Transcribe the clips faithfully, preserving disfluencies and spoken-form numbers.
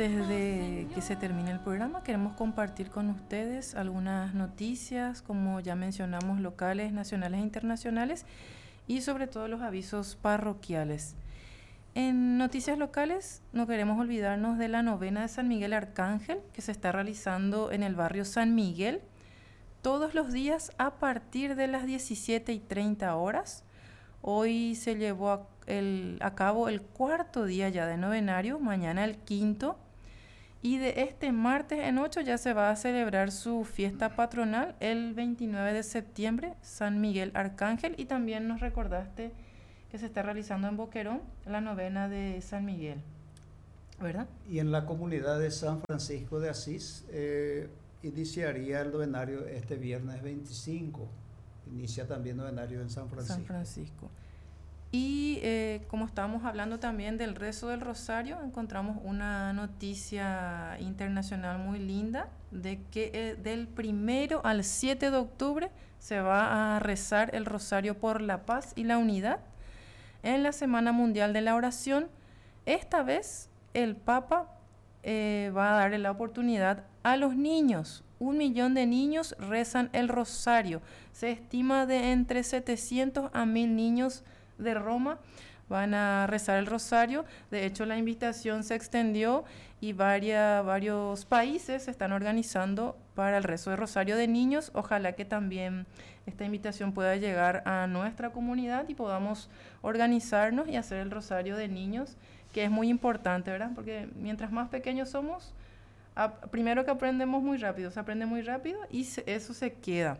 Antes de que se termine el programa, queremos compartir con ustedes algunas noticias, como ya mencionamos, locales, nacionales e internacionales, y sobre todo los avisos parroquiales. En noticias locales, no queremos olvidarnos de la novena de San Miguel Arcángel, que se está realizando en el barrio San Miguel, todos los días a partir de las diecisiete y treinta horas. Hoy se llevó a, el, a cabo el cuarto día ya de novenario, mañana el quinto, y de este martes en ocho ya se va a celebrar su fiesta patronal el veintinueve de septiembre, San Miguel Arcángel, y también nos recordaste que se está realizando en Boquerón la novena de San Miguel, ¿verdad? Y en la comunidad de San Francisco de Asís eh, iniciaría el novenario este viernes veinticinco. Inicia también novenario en San Francisco. San Francisco. Y eh, como estábamos hablando también del rezo del rosario, encontramos una noticia internacional muy linda de que eh, del primero al siete de octubre se va a rezar el rosario por la paz y la unidad en la Semana Mundial de la Oración. Esta vez el Papa eh, va a darle la oportunidad a los niños. Un millón de niños rezan el rosario. Se estima de entre setecientos a mil niños de Roma van a rezar el rosario. De hecho, la invitación se extendió y varias, varios países se están organizando para el rezo de rosario de niños. Ojalá que también esta invitación pueda llegar a nuestra comunidad y podamos organizarnos y hacer el rosario de niños, que es muy importante, ¿verdad? Porque mientras más pequeños somos, a, primero que aprendemos muy rápido, se aprende muy rápido y se, eso se queda.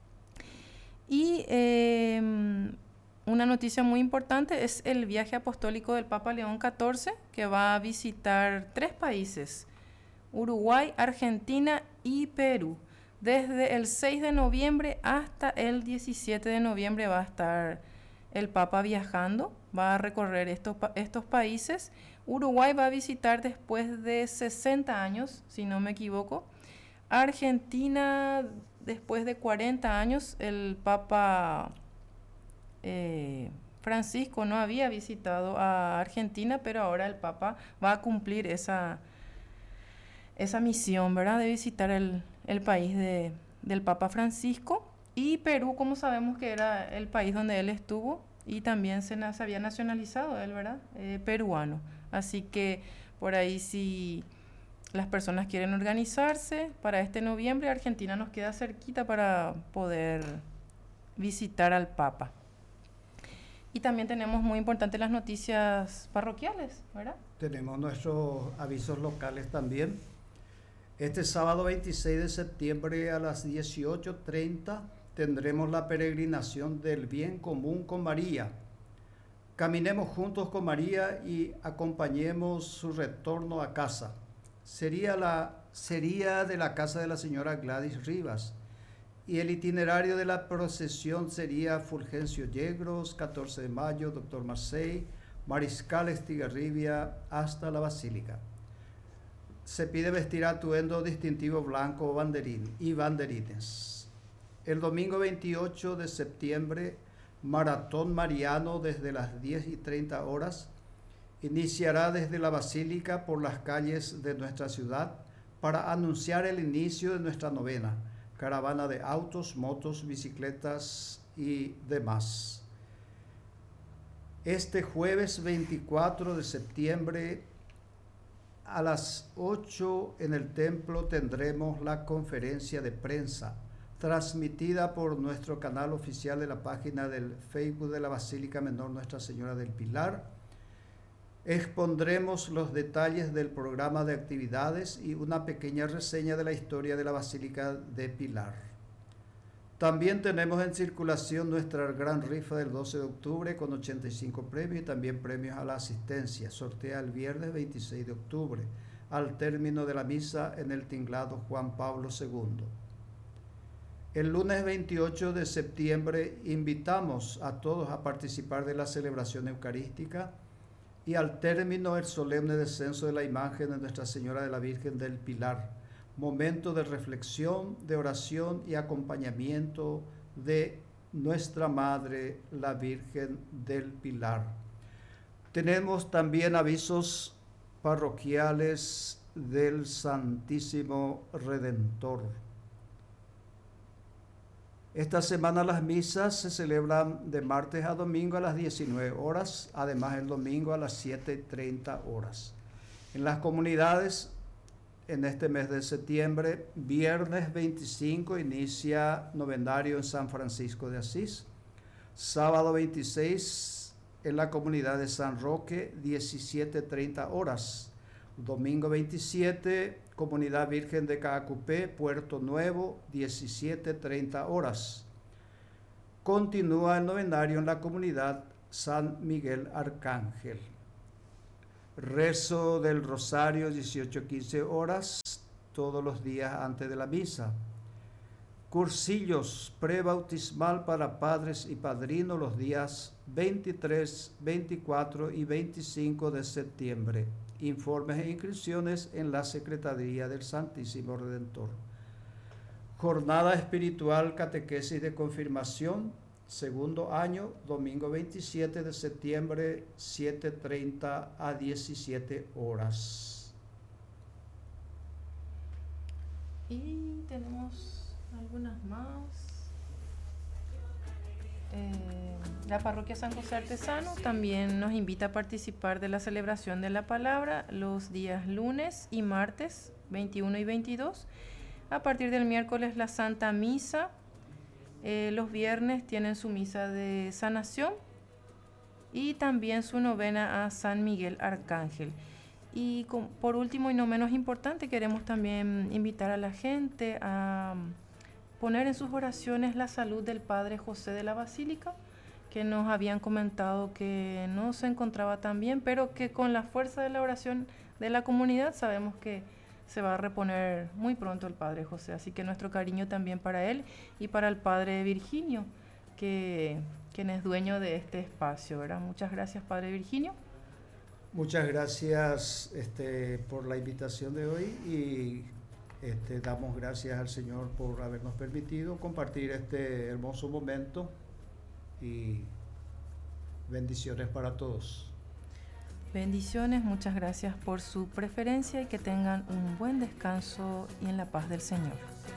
Y eh, una noticia muy importante es el viaje apostólico del Papa León catorce, que va a visitar tres países: Uruguay, Argentina y Perú. Desde el seis de noviembre hasta el diecisiete de noviembre va a estar el Papa viajando, va a recorrer estos, estos países. Uruguay va a visitar después de sesenta años, si no me equivoco. Argentina, después de cuarenta años, el Papa eh, Francisco no había visitado a Argentina, pero ahora el Papa va a cumplir esa, esa misión, ¿verdad?, de visitar el, el país de, del Papa Francisco. Y Perú, como sabemos que era el país donde él estuvo, y también se, se había nacionalizado él, ¿verdad?, eh, peruano. Así que por ahí, si las personas quieren organizarse para este noviembre, Argentina nos queda cerquita para poder visitar al Papa. Y también tenemos muy importantes las noticias parroquiales, ¿verdad? Tenemos nuestros avisos locales también. Este sábado veintiséis de septiembre a las dieciocho treinta tendremos la peregrinación del bien común con María. Caminemos juntos con María y acompañemos su retorno a casa. Sería, la, sería de la casa de la señora Gladys Rivas, y el itinerario de la procesión sería Fulgencio Yegros, catorce de mayo, Doctor Marseille, Mariscal Estigarribia, hasta la Basílica. Se pide vestir atuendo distintivo blanco banderín y banderines. El domingo veintiocho de septiembre, maratón mariano desde las diez y treinta horas. Iniciará desde la Basílica por las calles de nuestra ciudad para anunciar el inicio de nuestra novena. Caravana de autos, motos, bicicletas y demás. Este jueves veinticuatro de septiembre a las ocho en el templo tendremos la conferencia de prensa transmitida por nuestro canal oficial de la página del Facebook de la Basílica Menor Nuestra Señora del Pilar. Expondremos los detalles del programa de actividades y una pequeña reseña de la historia de la Basílica de Pilar. También tenemos en circulación nuestra gran rifa del doce de octubre con ochenta y cinco premios y también premios a la asistencia. Sortea el viernes veintiséis de octubre al término de la misa en el tinglado Juan Pablo segundo. El lunes veintiocho de septiembre invitamos a todos a participar de la celebración eucarística y al término el solemne descenso de la imagen de Nuestra Señora de la Virgen del Pilar, momento de reflexión, de oración y acompañamiento de nuestra Madre, la Virgen del Pilar. Tenemos también avisos parroquiales del Santísimo Redentor. Esta semana las misas se celebran de martes a domingo a las diecinueve horas, además el domingo a las siete y treinta horas. En las comunidades, en este mes de septiembre, viernes veinticinco inicia novenario en San Francisco de Asís, sábado veintiséis en la comunidad de San Roque, diecisiete treinta horas, domingo veintisiete, Comunidad Virgen de Caacupé, Puerto Nuevo, diecisiete treinta horas. Continúa el novenario en la comunidad San Miguel Arcángel. Rezo del Rosario, dieciocho quince horas, todos los días antes de la misa. Cursillos prebautismal para padres y padrinos los días veintitrés, veinticuatro y veinticinco de septiembre. Informes e inscripciones en la Secretaría del Santísimo Redentor. Jornada espiritual, catequesis de confirmación, segundo año, domingo veintisiete de septiembre, siete treinta a diecisiete horas. Y tenemos algunas más. Eh, la parroquia San José Artesano también nos invita a participar de la celebración de la palabra los días lunes y martes veintiuno y veintidós. A partir del miércoles la Santa Misa. Eh, los viernes tienen su misa de sanación y también su novena a San Miguel Arcángel. Y con, por último y no menos importante, queremos también invitar a la gente a poner en sus oraciones la salud del Padre José de la Basílica, que nos habían comentado que no se encontraba tan bien, pero que con la fuerza de la oración de la comunidad sabemos que se va a reponer muy pronto el Padre José. Así que nuestro cariño también para él y para el Padre Virginio, que, quien es dueño de este espacio, ¿verdad? Muchas gracias, Padre Virginio. Muchas gracias este, por la invitación de hoy y Este, damos gracias al Señor por habernos permitido compartir este hermoso momento y bendiciones para todos. Bendiciones, muchas gracias por su preferencia y que tengan un buen descanso y en la paz del Señor.